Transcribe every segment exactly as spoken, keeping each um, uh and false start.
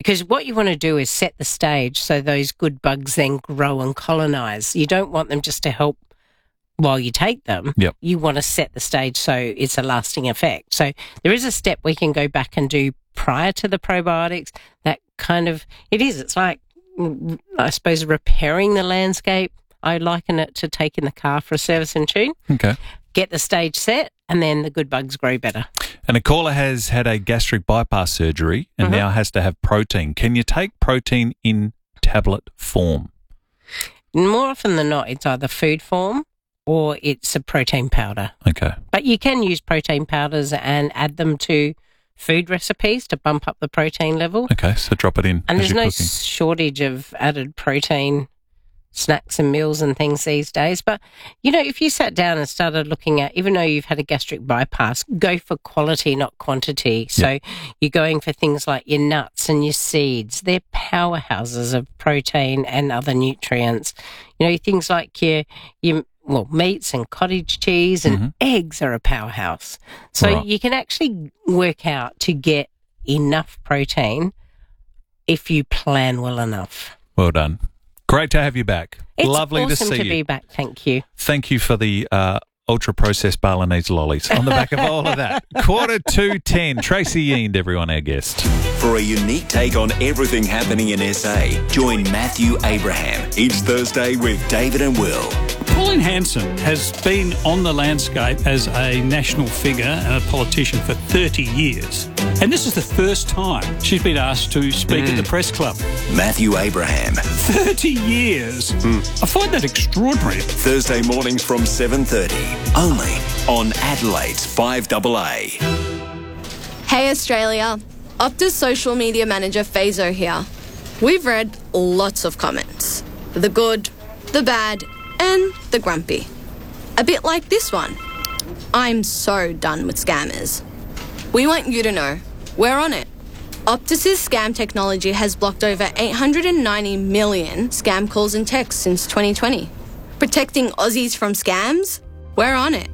Because what you want to do is set the stage so those good bugs then grow and colonise. You don't want them just to help while you take them. Yep. You want to set the stage so it's a lasting effect. So there is a step we can go back and do prior to the probiotics. That kind of, it is, it's like, I suppose, repairing the landscape. I liken it to taking the car for a service and tune. Okay. Get the stage set, and then the good bugs grow better. And a caller has had a gastric bypass surgery and Mm-hmm. now has to have protein. Can you take protein in tablet form? More often than not, it's either food form or it's a protein powder. Okay. But you can use protein powders and add them to food recipes to bump up the protein level. Okay, so drop it in And as there's you're no cooking. shortage of added protein snacks and meals and things these days. But, you know, if you sat down and started looking at, even though you've had a gastric bypass, go for quality, not quantity. So Yep. you're going for things like your nuts and your seeds. They're powerhouses of protein and other nutrients. You know, things like your, your well, meats and cottage cheese and Mm-hmm. eggs are a powerhouse. So Right. you can actually work out to get enough protein if you plan well enough. Well done. Great to have you back. It's Lovely awesome to see to you. be back. Thank you. Thank you for the uh, ultra-processed Balinese lollies on the back of all of that. Quarter to ten. Tracy Eend, everyone, our guest. For a unique take on everything happening in S A, join Matthew Abraham each Thursday with David and Will. Pauline Hanson has been on the landscape as a national figure and a politician for thirty years. And this is the first time she's been asked to speak Mm. at the press club. Matthew Abraham, thirty years. I find that extraordinary. Thursday mornings from seven thirty, only on Adelaide's five A A. Hey Australia, Optus social media manager Fazo here. We've read lots of comments. The good, the bad, and the grumpy. A bit like this one. I'm so done with scammers. We want you to know, we're on it. Optus's scam technology has blocked over eight hundred ninety million scam calls and texts since twenty twenty. Protecting Aussies from scams? We're on it.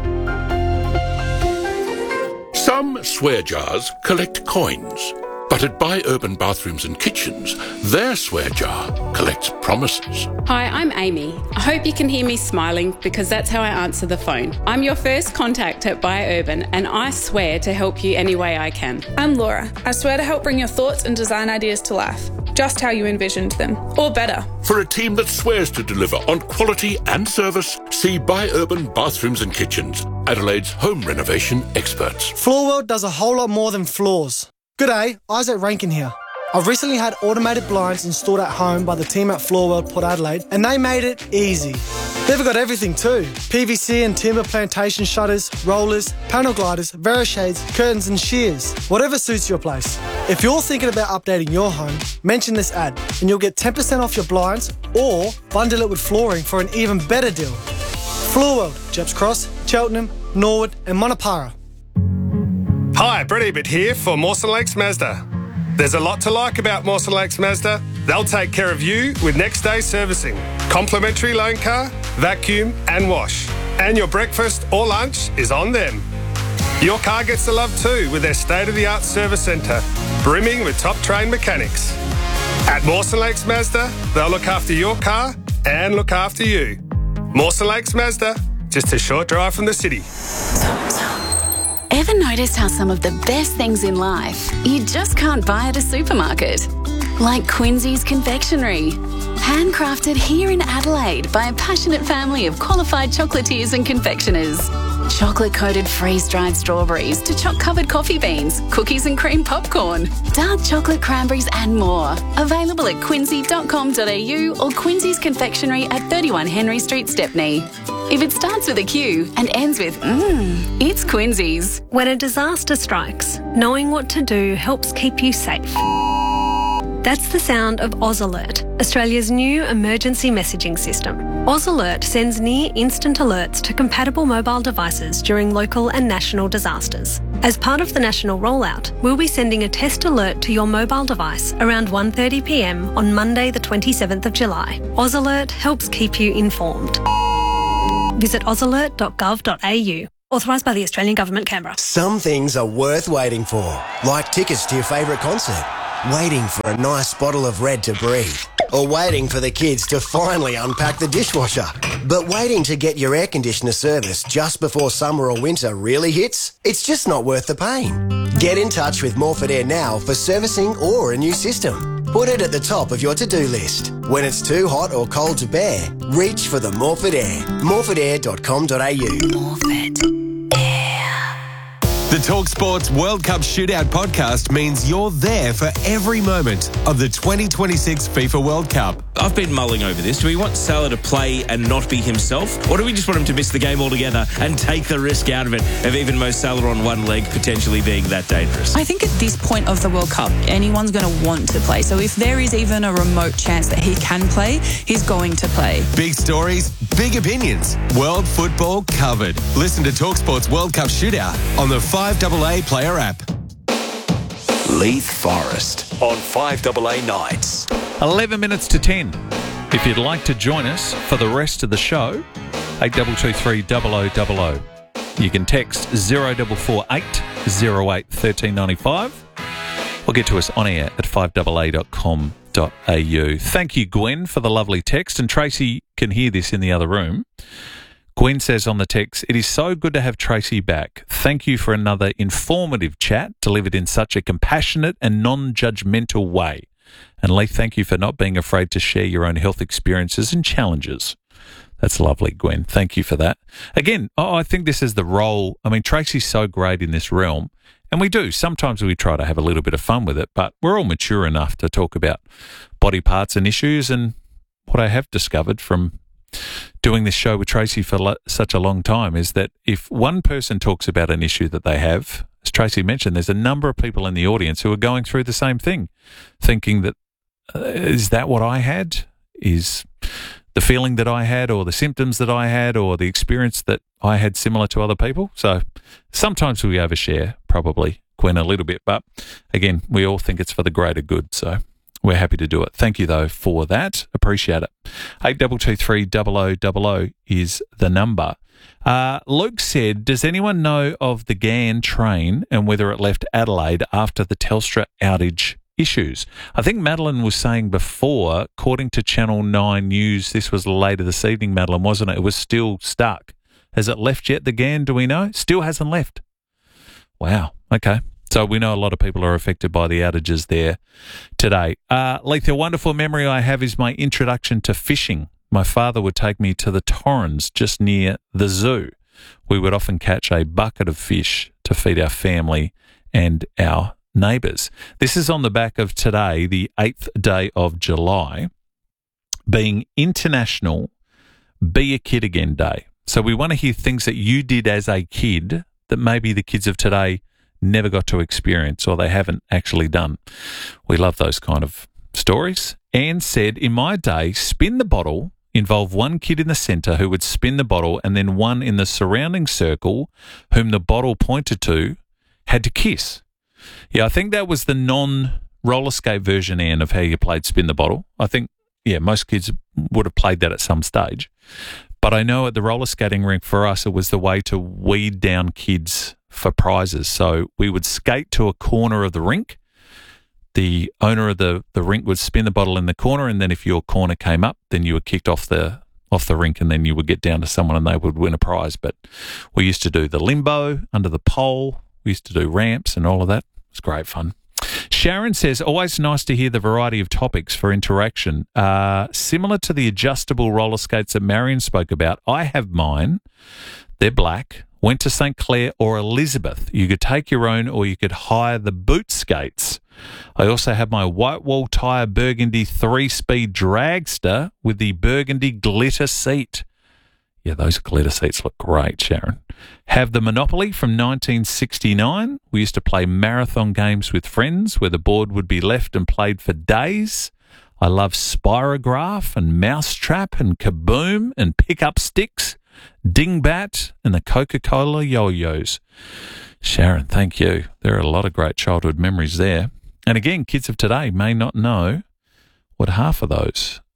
Some swear jars collect coins, but at Buy Urban Bathrooms and Kitchens, their swear jar collects promises. Hi, I'm Amy. I hope you can hear me smiling because that's how I answer the phone. I'm your first contact at Buy Urban and I swear to help you any way I can. I'm Laura. I swear to help bring your thoughts and design ideas to life, just how you envisioned them, or better. For a team that swears to deliver on quality and service, see Buy Urban Bathrooms and Kitchens, Adelaide's home renovation experts. Floorworld does a whole lot more than floors. G'day, Isaac Rankin here. I've recently had automated blinds installed at home by the team at Floorworld Port Adelaide, and they made it easy. They've got everything too. P V C and timber plantation shutters, rollers, panel gliders, Verishades, curtains and shears. Whatever suits your place. If you're thinking about updating your home, mention this ad and you'll get ten percent off your blinds or bundle it with flooring for an even better deal. Floorworld, Jeps Cross, Cheltenham, Norwood and Monopara. Hi, Brett Ebert here for Mawson Lakes Mazda. There's a lot to like about Mawson Lakes Mazda. They'll take care of you with next day servicing, complimentary loan car, vacuum and wash. And your breakfast or lunch is on them. Your car gets the love too with their state-of-the-art service centre, brimming with top-trained mechanics. At Mawson Lakes Mazda, they'll look after your car and look after you. Mawson Lakes Mazda, just a short drive from the city. Ever noticed how some of the best things in life you just can't buy at a supermarket? Like Quincy's Confectionery. Handcrafted here in Adelaide by a passionate family of qualified chocolatiers and confectioners. Chocolate-coated freeze-dried strawberries to choc-covered coffee beans, cookies and cream popcorn, dark chocolate cranberries and more. Available at quincy dot com dot a u or Quincy's Confectionery at thirty-one Henry Street, Stepney. If it starts with a Q and ends with mmm, it's Quincy's. When a disaster strikes, knowing what to do helps keep you safe. That's the sound of Oz Alert, Australia's new emergency messaging system. Oz Alert sends near instant alerts to compatible mobile devices during local and national disasters. As part of the national rollout, we'll be sending a test alert to your mobile device around one thirty p m on Monday the twenty-seventh of July. Oz Alert helps keep you informed. Visit oz alert dot gov dot a u. Authorised by the Australian Government, Canberra. Some things are worth waiting for, like tickets to your favourite concert. waiting for a nice bottle of red to breathe. Or waiting for the kids to finally unpack the dishwasher. But waiting to get your air conditioner serviced just before summer or winter really hits? It's just not worth the pain. Get in touch with Morford Air now for servicing or a new system. Put it at the top of your to-do list. When it's too hot or cold to bear, reach for the Morford Air. morford air dot com dot a u. Morford. The TalkSports World Cup Shootout podcast means you're there for every moment of the twenty twenty-six FIFA World Cup. I've been mulling over this. Do we want Salah to play and not be himself? Or do we just want him to miss the game altogether and take the risk out of it of even Mo Salah on one leg potentially being that dangerous? I think at this point of the World Cup, anyone's going to want to play. So if there is even a remote chance that he can play, he's going to play. Big stories, big opinions. World football covered. Listen to TalkSports World Cup Shootout on the five A A Player app. Leith Forest on five A A nights. eleven minutes to ten. If you'd like to join us for the rest of the show, eight two two three zero zero zero zero. You can text zero four four eight zero eight one three nine five or get to us on air at five A A dot com dot a u. Thank you, Gwen, for the lovely text. And Tracy can hear this in the other room. Gwen says on the text, "It is so good to have Tracy back. Thank you for another informative chat delivered in such a compassionate and non-judgmental way. And Leith, thank you for not being afraid to share your own health experiences and challenges." That's lovely, Gwen. Thank you for that. Again, oh, I think this is the role. I mean, Tracy's so great in this realm, and we do. Sometimes we try to have a little bit of fun with it, but we're all mature enough to talk about body parts and issues. And what I have discovered from doing this show with Tracy for lo- such a long time is that if one person talks about an issue that they have, as Tracy mentioned, there's a number of people in the audience who are going through the same thing, thinking that, uh, is that what I had? Is the feeling that I had, or the symptoms that I had, or the experience that I had similar to other people? So sometimes we overshare, probably, Gwen, a little bit. But again, we all think it's for the greater good. So we're happy to do it. Thank you, though, for that. Appreciate it. eight two two three zero zero zero zero is the number. Uh, Luke said, does anyone know of the Ghan train and whether it left Adelaide after the Telstra outage issues? I think Madeline was saying before, according to Channel nine News, this was later this evening, Madeline, wasn't it? It was still stuck. Has it left yet, the Ghan, do we know? Still hasn't left. Wow. Okay. So we know a lot of people are affected by the outages there today. Uh, Leith, a wonderful memory I have is my introduction to fishing. My father would take me to the Torrens just near the zoo. We would often catch a bucket of fish to feed our family and our neighbours. This is on the back of today, the eighth day of July, being International Be a Kid Again Day. So we want to hear things that you did as a kid that maybe the kids of today never got to experience or they haven't actually done. We love those kind of stories. Anne said, in my day, spin the bottle involved one kid in the centre who would spin the bottle and then one in the surrounding circle whom the bottle pointed to had to kiss. Yeah, I think that was the non-roller skate version, Anne, of how you played spin the bottle. I think, yeah, most kids would have played that at some stage. But I know at the roller skating rink for us, it was the way to weed down kids for prizes. So we would skate to a corner of the rink. The owner of the, the rink would spin the bottle in the corner, and then if your corner came up, then you were kicked off the off the rink, and then you would get down to someone and they would win a prize. But we used to do the limbo under the pole. We used to do ramps and all of that. It was great fun. Sharon says, always nice to hear the variety of topics for interaction. Uh, similar to the adjustable roller skates that Marion spoke about, I have mine. They're black. Went to Saint Clair or Elizabeth. You could take your own or you could hire the boot skates. I also have my white wall tyre burgundy three-speed dragster with the burgundy glitter seat. Yeah, those glitter seats look great, Sharon. Have the Monopoly from nineteen sixty-nine. We used to play marathon games with friends where the board would be left and played for days. I love Spirograph and Mousetrap and Kaboom and Pick-Up Sticks, Dingbat and the Coca-Cola yo-yos. Sharon, thank you. There are a lot of great childhood memories there. And again, kids of today may not know what half of those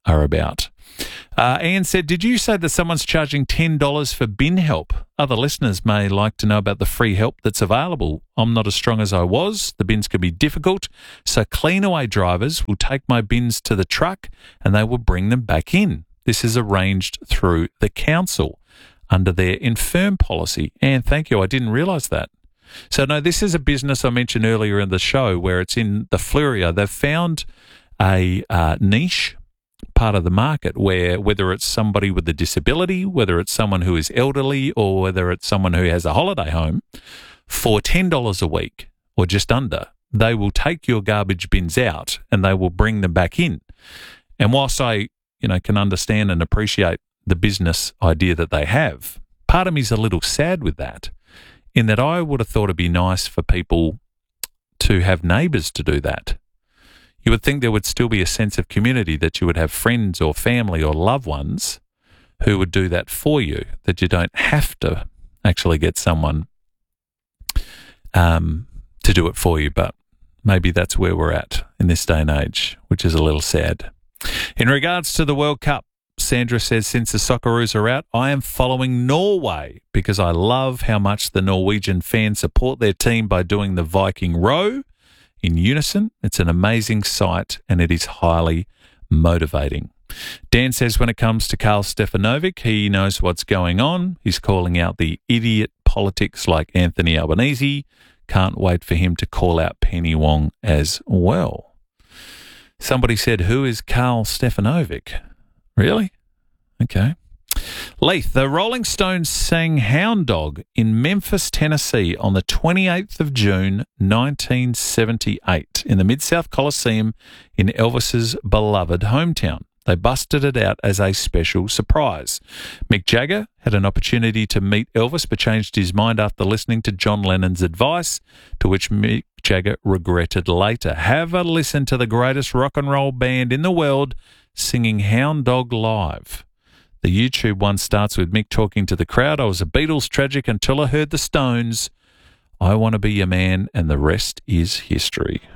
are about. Uh, Ian said, did you say that someone's charging ten dollars for bin help? Other listeners may like to know about the free help that's available. I'm not as strong as I was. The bins can be difficult. So Cleanaway drivers will take my bins to the truck and they will bring them back in. This is arranged through the council under their infirm policy. And thank you, I didn't realise that. So no, this is a business I mentioned earlier in the show where it's in the Flouria. They've found a uh, niche part of the market where whether it's somebody with a disability, whether it's someone who is elderly, or whether it's someone who has a holiday home, for ten dollars a week or just under, they will take your garbage bins out and they will bring them back in. And whilst I, you know, can understand and appreciate the business idea that they have, part of me is a little sad with that, in that I would have thought it'd be nice for people to have neighbours to do that. You would think there would still be a sense of community, that you would have friends or family or loved ones who would do that for you, that you don't have to actually get someone um, to do it for you. But maybe that's where we're at in this day and age, which is a little sad. In regards to the World Cup, Sandra says, since the Socceroos are out, I am following Norway because I love how much the Norwegian fans support their team by doing the Viking row in unison. It's an amazing sight and it is highly motivating. Dan says when it comes to Karl Stefanovic, he knows what's going on. He's calling out the idiot politics like Anthony Albanese. Can't wait for him to call out Penny Wong as well. Somebody said, who is Karl Stefanovic? Really? Okay. Leith, the Rolling Stones sang Hound Dog in Memphis, Tennessee on the twenty-eighth of June, nineteen seventy-eight in the Mid-South Coliseum in Elvis's beloved hometown. They busted it out as a special surprise. Mick Jagger had an opportunity to meet Elvis but changed his mind after listening to John Lennon's advice, to which Mick Jagger regretted later. Have a listen to the greatest rock and roll band in the world singing Hound Dog live. The YouTube one starts with Mick talking to the crowd. I was a Beatles tragic until I heard the Stones. I want to be your man, and the rest is history.